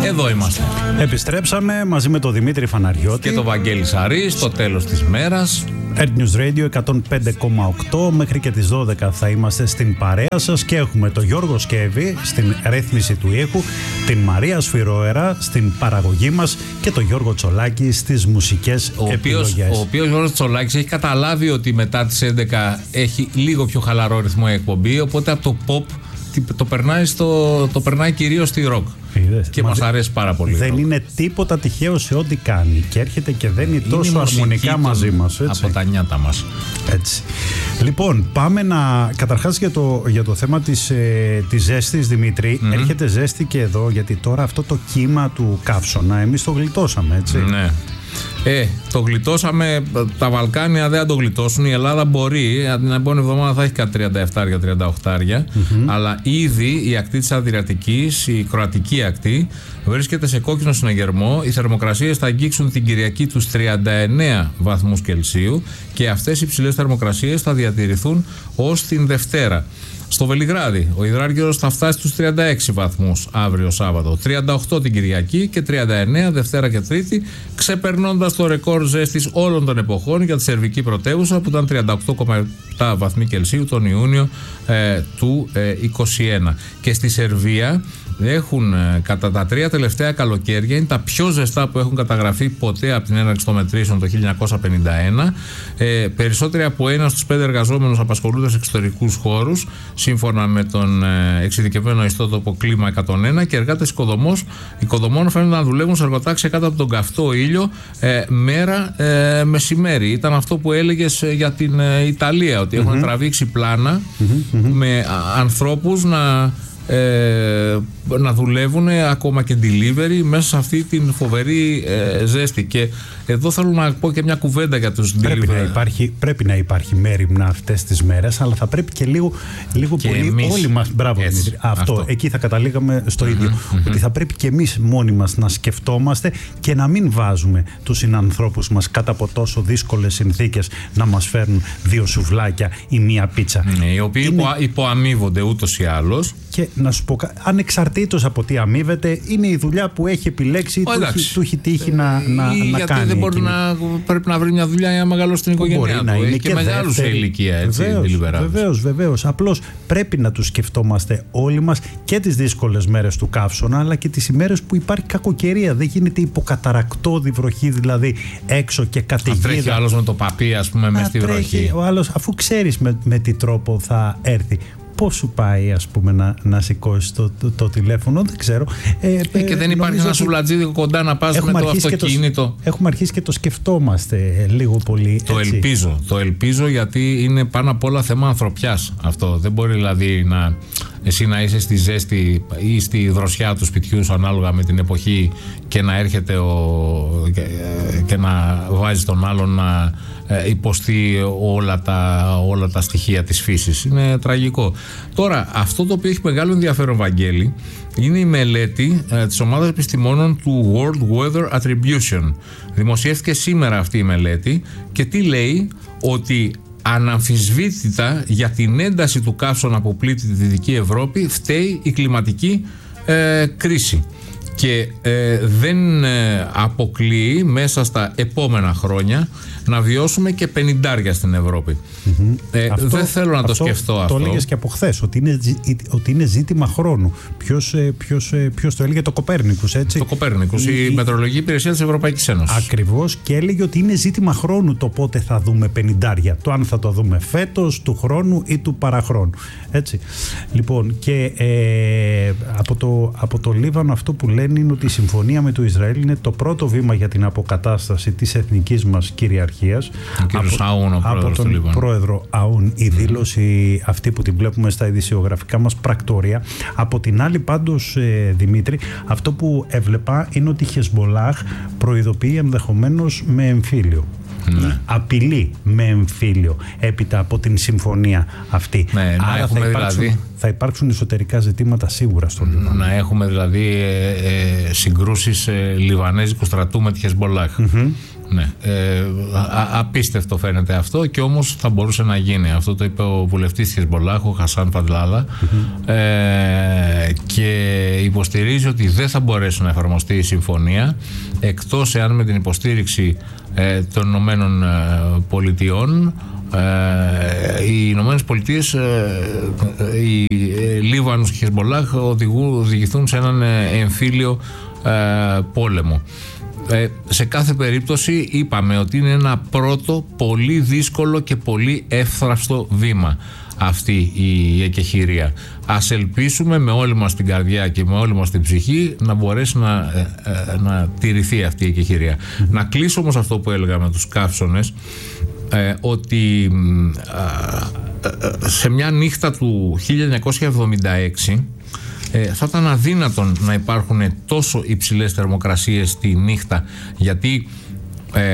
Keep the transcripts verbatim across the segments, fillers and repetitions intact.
Εδώ είμαστε. Επιστρέψαμε μαζί με τον Δημήτρη Φαναριώτη και τον Βαγγέλη Σαρή στο τέλος της μέρας. Earth News Radio εκατόν πέντε κόμμα οκτώ. Μέχρι και τις δώδεκα θα είμαστε στην παρέα σας και έχουμε τον Γιώργο Σκεύη στην ρύθμιση του ήχου, την Μαρία Σφυρόερα στην παραγωγή μας και τον Γιώργο Τσολάκη στις μουσικές ο επιλογές. Οποίος, ο οποίος Γιώργος Τσολάκης έχει καταλάβει ότι μετά τις έντεκα έχει λίγο πιο χαλαρό ρυθμό η εκπομπή, οπότε από το pop το περνάει, στο, το περνάει κυρίως στη rock. Είδες, και μας αρέσει πάρα πολύ. Δεν rock. Είναι τίποτα τυχαίο σε ό,τι κάνει και έρχεται και δεν είναι τόσο αρμονικά μαζί μας. Έτσι. Από τα νιάτα μας. Έτσι. Λοιπόν, πάμε να. Καταρχάς για το, για το θέμα της, ε, της ζέστης, Δημήτρη. Mm-hmm. Έρχεται ζέστη και εδώ, γιατί τώρα αυτό το κύμα του καύσωνα εμείς το γλιτώσαμε, έτσι. Ναι. Ε, το γλιτώσαμε. Τα Βαλκάνια δεν θα το γλιτώσουν. Η Ελλάδα μπορεί. Την επόμενη εβδομάδα θα έχει κάτι τριάντα επτά τριάντα οκτώ. Mm-hmm. Αλλά ήδη η ακτή της Αδριατικής, η κροατική ακτή, βρίσκεται σε κόκκινο συναγερμό. Οι θερμοκρασίες θα αγγίξουν την Κυριακή τους τριάντα εννέα βαθμούς Κελσίου και αυτές οι υψηλές θερμοκρασίες θα διατηρηθούν ως την Δευτέρα. Στο Βελιγράδι, ο υδράργυρος θα φτάσει στους τριάντα έξι βαθμούς αύριο Σάββατο, τριάντα οκτώ την Κυριακή και τριάντα εννέα Δευτέρα και Τρίτη, ξεπερνώντας το ρεκόρ ζέστης όλων των εποχών για τη σερβική πρωτεύουσα που ήταν τριάντα οκτώ κόμμα επτά βαθμοί Κελσίου τον Ιούνιο ε, του ε, είκοσι ένα. Και στη Σερβία έχουν ε, κατά τα τρία τελευταία καλοκαίρια, είναι τα πιο ζεστά που έχουν καταγραφεί ποτέ από την έναρξη των μετρήσεων το χίλια εννιακόσια πενήντα ένα. Ε, περισσότεροι από ένα στους πέντε εργαζόμενους απασχολούνται σε εξωτερικούς χώρους, σύμφωνα με τον ε, εξειδικευμένο ιστότοπο Κλίμα εκατόν ένα, και εργάτες οικοδομών φαίνονται να δουλεύουν σε εργοτάξια κάτω από τον καυτό ήλιο ε, μέρα ε, μεσημέρι. Ήταν αυτό που έλεγες ε, για την ε, Ιταλία, ότι mm-hmm. έχουν τραβήξει πλάνα mm-hmm. με α, ανθρώπους να Ε, να δουλεύουν ακόμα και delivery μέσα σε αυτή την φοβερή ε, ζέστη. Και εδώ θέλω να πω και μια κουβέντα για τους πρέπει delivery. Να υπάρχει, πρέπει να υπάρχει μέριμνα αυτές τις μέρες, αλλά θα πρέπει και λίγο, λίγο και πολύ εμείς, όλοι μας. Μπράβο, έτσι, αυτό, αυτό. Εκεί θα καταλήγαμε στο mm-hmm, ίδιο. Mm-hmm. Ότι θα πρέπει και εμείς μόνοι μας να σκεφτόμαστε και να μην βάζουμε τους συνανθρώπους μας κάτω από τόσο δύσκολες συνθήκες να μας φέρνουν δύο σουβλάκια ή μία πίτσα. Ναι, οι οποίοι είναι... υπο, υποαμείβονται ούτως ή άλλως. Και να σου πω, ανεξαρτήτως από τι αμείβεται, είναι η δουλειά που έχει επιλέξει ή του έχει τύχει να, να, να γιατί κάνει. Δεν μπορεί να, πρέπει να βρει μια δουλειά για να μεγαλώσει την οικογένειά του. Να είναι και, και μεγάλου σε ηλικία, έτσι. Βεβαίως, βεβαίως. Απλώς πρέπει να τους σκεφτόμαστε όλοι μας και τις δύσκολες μέρες του καύσωνα, αλλά και τις ημέρες που υπάρχει κακοκαιρία. Δεν γίνεται υποκαταρακτώδη βροχή, δηλαδή έξω και καταιγίδα. Θα τρέχει ο άλλος με το παπί, ας πούμε, μες στη βροχή. Ο άλλος, αφού ξέρεις με, με τι τρόπο θα έρθει. Πώς σου πάει, ας πούμε, να, να σηκώσεις το, το, το τηλέφωνο, δεν ξέρω. Ε, ε, και δεν υπάρχει ένα σουβλατζίδικο κοντά να πας με το αυτοκίνητο. Το, έχουμε αρχίσει και το σκεφτόμαστε λίγο πολύ. Το έτσι. ελπίζω. Το ελπίζω γιατί είναι πάνω απ' όλα θέμα ανθρωπιάς αυτό. Δεν μπορεί δηλαδή να, εσύ να είσαι στη ζέστη ή στη δροσιά του σπιτιού σου ανάλογα με την εποχή και να έρχεται ο, και, και να βάζει τον άλλον να υποστεί όλα τα, όλα τα στοιχεία της φύσης. Είναι τραγικό. Τώρα, αυτό το οποίο έχει μεγάλο ενδιαφέρον, Βαγγέλη, είναι η μελέτη ε, της ομάδας επιστημόνων του World Weather Attribution. Δημοσιεύτηκε σήμερα αυτή η μελέτη και τι λέει? Ότι αναμφισβήτητα για την ένταση του καύσωνα που πλήττει τη Δυτική Ευρώπη φταίει η κλιματική ε, κρίση. Και ε, δεν ε, αποκλείει μέσα στα επόμενα χρόνια να βιώσουμε και πενηντάρια στην Ευρώπη. Mm-hmm. Ε, αυτό, δεν θέλω να αυτό, το σκεφτώ αυτό. Το έλεγες και από χθες, ότι είναι, ότι είναι ζήτημα χρόνου. Ποιος, ποιος, ποιος το έλεγε? Το Κοπέρνικους, έτσι. Το Κοπέρνικους, η, η Μετεωρολογική Υπηρεσία της Ευρωπαϊκής Ένωσης. Ακριβώς, και έλεγε ότι είναι ζήτημα χρόνου το πότε θα δούμε πενηντάρια. Το αν θα το δούμε φέτος, του χρόνου ή του παραχρόνου. Έτσι. Λοιπόν, και ε, από, το, από το Λίβανο αυτό που λένε είναι ότι η συμφωνία με το Ισραήλ είναι το πρώτο βήμα για την αποκατάσταση της εθνικής μας κυριαρχίας. Από, Αούν, ο από τον Λίβανο. Πρόεδρο Αούν, η δήλωση αυτή που την βλέπουμε στα ειδησιογραφικά μας πρακτόρια. Από την άλλη πάντως, ε, Δημήτρη, αυτό που έβλεπα είναι ότι η Χεσμολάχ προειδοποιεί ενδεχομένως με εμφύλιο. Ναι. Απειλεί με εμφύλιο έπειτα από την συμφωνία αυτή. Ναι, άρα θα υπάρξουν, δηλαδή, θα υπάρξουν εσωτερικά ζητήματα σίγουρα στο Λιβάνο. Να έχουμε δηλαδή ε, ε, συγκρούσεις ε, Λιβανέζικου στρατού με τη Χεσμολάχ. Mm-hmm. ναι. Ε, α, απίστευτο φαίνεται αυτό, και όμως θα μπορούσε να γίνει. Αυτό το είπε ο βουλευτής Χεσμολάχ, ο Χασάν Φαντλάλα, mm-hmm. ε, και υποστηρίζει ότι δεν θα μπορέσει να εφαρμοστεί η συμφωνία εκτός εάν με την υποστήριξη ε, των Ηνωμένων Πολιτειών Ε, οι Ηνωμένες Πολιτείες, ε, οι ε, Λίβανος και Χεσμολάχ οδηγηθούν σε έναν εμφύλιο ε, πόλεμο. Ε, σε κάθε περίπτωση είπαμε ότι είναι ένα πρώτο πολύ δύσκολο και πολύ εύθραυστο βήμα αυτή η εκεχηρία. Ας ελπίσουμε με όλη μας την καρδιά και με όλη μας την ψυχή να μπορέσει να, ε, ε, να τηρηθεί αυτή η εκεχηρία. Mm-hmm. Να κλείσω όμως αυτό που έλεγα με τους καύσονες, ε, ότι ε, ε, σε μια νύχτα του χίλια εννιακόσια εβδομήντα έξι Ε, θα ήταν αδύνατον να υπάρχουν τόσο υψηλές θερμοκρασίες τη νύχτα, γιατί ε,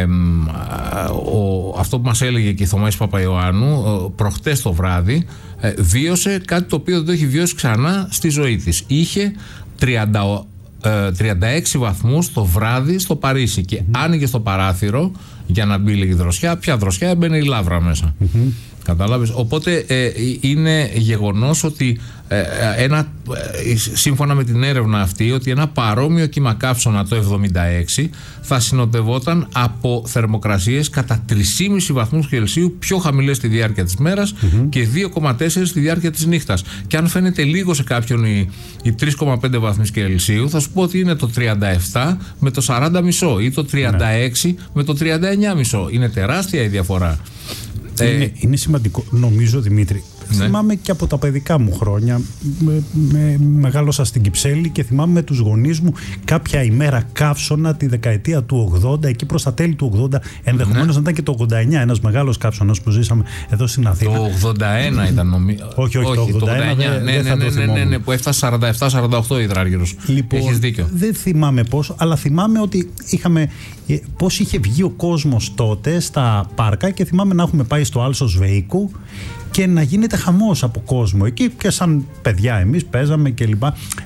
ο, αυτό που μας έλεγε και η Θωμαής Παπαϊωάννου προχτές το βράδυ, ε, βίωσε κάτι το οποίο δεν το έχει βιώσει ξανά στη ζωή της. Είχε τριάντα, ε, τριάντα έξι βαθμούς το βράδυ στο Παρίσι και mm-hmm. άνοιγε στο παράθυρο για να μπει λίγη δροσιά. Ποια δροσιά? Έμπαινε η λάβρα μέσα. Mm-hmm. Κατάλαβες. Οπότε ε, είναι γεγονός ότι ε, ένα, ε, σύμφωνα με την έρευνα αυτή, ότι ένα παρόμοιο κύμα καύσωνα το εβδομήντα έξι θα συνοδευόταν από θερμοκρασίες κατά τρεις κόμμα πέντε βαθμούς Κελσίου πιο χαμηλές στη διάρκεια της μέρας mm-hmm. και δύο κόμμα τέσσερα στη διάρκεια της νύχτας. Και αν φαίνεται λίγο σε κάποιον οι, οι τρεις κόμμα πέντε βαθμούς Κελσίου, θα σου πω ότι είναι το τριάντα επτά με το σαράντα κόμμα πέντε ή το τριάντα έξι ναι. με το τριάντα εννιά κόμμα πέντε. Είναι τεράστια η διαφορά. Είναι, ε, είναι σημαντικό, νομίζω, Δημήτρη. Ναι. Θυμάμαι και από τα παιδικά μου χρόνια, με, με, μεγάλωσα στην Κυψέλη και θυμάμαι με τους γονείς μου κάποια ημέρα καύσωνα τη δεκαετία του ογδόντα, εκεί προς τα τέλη του ογδόντα, ενδεχομένως ναι. να ήταν και το ογδόντα εννιά, ένας μεγάλος καύσωνας που ζήσαμε εδώ στην Αθήνα. Το ογδόντα ένα ήταν νομίζω. Όχι, όχι, όχι, το ογδόντα ένα, το ογδόντα εννιά, ναι, ναι, ναι, ναι, ναι, ναι, που έφτασε σαράντα επτά σαράντα οκτώ υδράργυρος. Λοιπόν, έχεις δίκιο. Δεν θυμάμαι πόσο, αλλά θυμάμαι ότι είχαμε, πώς είχε βγει ο κόσμος τότε στα πάρκα, και θυμάμαι να έχουμε πάει στο Άλσος Βεϊκού και να γίνεται χαμός από κόσμο εκεί, και σαν παιδιά εμείς παίζαμε κλπ.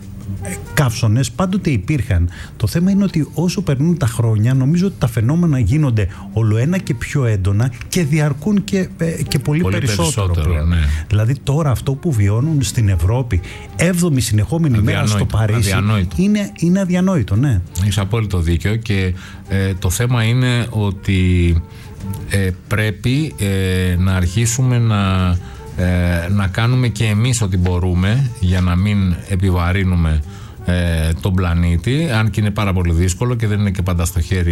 Καύσωνες πάντοτε υπήρχαν. Το θέμα είναι ότι όσο περνούν τα χρόνια, νομίζω ότι τα φαινόμενα γίνονται ολοένα και πιο έντονα και διαρκούν και, και πολύ, πολύ περισσότερο, περισσότερο ναι. Δηλαδή τώρα αυτό που βιώνουν στην Ευρώπη, έβδομη συνεχόμενη αδιανόητο, μέρα στο Παρίσι, αδιανόητο. Είναι, είναι αδιανόητο, ναι. Έχεις απόλυτο δίκιο, και ε, το θέμα είναι ότι Ε, πρέπει ε, να αρχίσουμε να, ε, να κάνουμε και εμείς ό,τι μπορούμε για να μην επιβαρύνουμε ε, τον πλανήτη, αν και είναι πάρα πολύ δύσκολο και δεν είναι και πάντα στο χέρι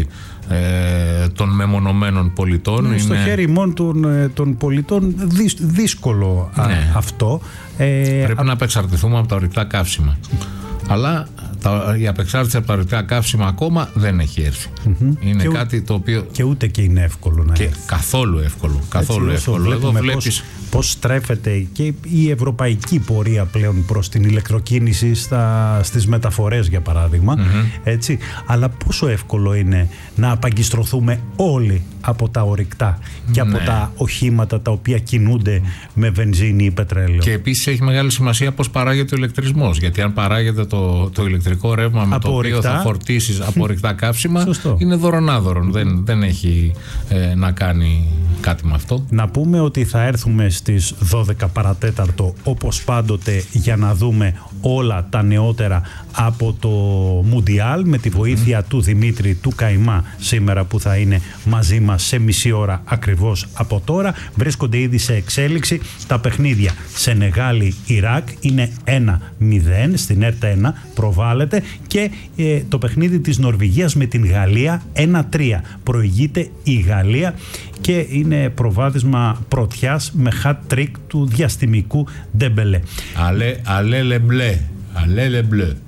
ε, των μεμονωμένων πολιτών. Είναι στο χέρι μόνο των, των πολιτών, δυσ, δύσκολο ναι. α, αυτό. Ε, πρέπει α... να απεξαρτηθούμε από τα ορυκτά καύσιμα. Αλλά τα, η απεξάρτηση από τα ορυκτά καύσιμα ακόμα δεν έχει έρθει. Mm-hmm. Είναι και κάτι το οποίο. Και ούτε και είναι εύκολο να και έρθει. Καθόλου εύκολο. Καθόλου Έτσι, εύκολο. Εδώ βλέπεις πώς στρέφεται και η ευρωπαϊκή πορεία πλέον προς την ηλεκτροκίνηση στα, στις μεταφορές, για παράδειγμα. Mm-hmm. Έτσι. Αλλά πόσο εύκολο είναι να απαγκιστρωθούμε όλοι από τα ορυκτά και από ναι. τα οχήματα τα οποία κινούνται με βενζίνη ή πετρέλαιο. Και επίσης έχει μεγάλη σημασία πώς παράγεται ο ηλεκτρισμός. Γιατί αν παράγεται το, το ηλεκτρικό ρεύμα με από το οποίο ορυκτά. θα φορτίσεις από ορυκτά καύσιμα, σωστό. είναι δωρονάδωρον. Δεν, δεν έχει ε, να κάνει κάτι με αυτό. Να πούμε ότι θα έρθουμε στις δώδεκα παρατέταρτο όπως πάντοτε για να δούμε όλα τα νεότερα από το Μουντιάλ, με τη βοήθεια mm. του Δημήτρη του Καϊμά σήμερα, που θα είναι μαζί μας σε μισή ώρα ακριβώς από τώρα. Βρίσκονται ήδη σε εξέλιξη τα παιχνίδια. Σενεγάλη-Ιράκ είναι ένα μηδέν στην ΕΡΤ ένα, προβάλλεται, και ε, το παιχνίδι της Νορβηγίας με την Γαλλία ένα τρία. Προηγείται η Γαλλία και είναι προβάδισμα πρωτιάς με hat-trick του διαστημικού Ντεμπελέ. Αλέ, αλέ λε μπλε. Αλέ λε μπλε.